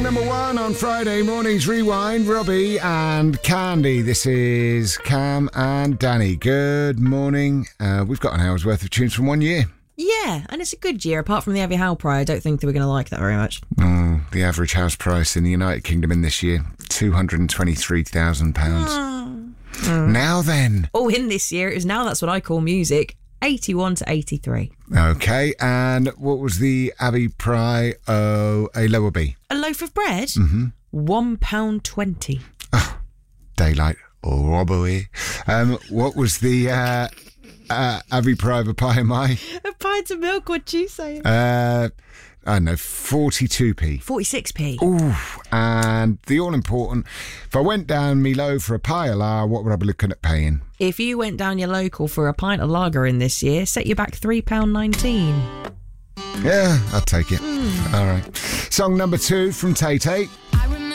number one on Friday morning's Rewind. Robbie and Candy. This is Cam and Danny. Good morning. We've got an hour's worth of tunes from 1 year. Yeah, and it's a good year. Apart from the Abbey Howe Prize, I don't think that we're going to like that very much. The average house price in the United Kingdom in this year, £223,000. Now then. Oh, in this year, it was Now That's What I Call Music, 81 to 83. Okay, and what was the Abbey Prize? Oh, a lower B. A loaf of bread? £1.20. Oh, daylight or robbery. What was the Abbey Prize of a pie of my? A pint of milk, what'd you say? I don't know, 42p. 46p. Ooh, and the all-important, if I went down me low for a pie of lager, what would I be looking at paying? If you went down your local for a pint of lager in this year, set you back £3.19. Yeah, I'll take it. All right. Song number 2 from Tay Tay.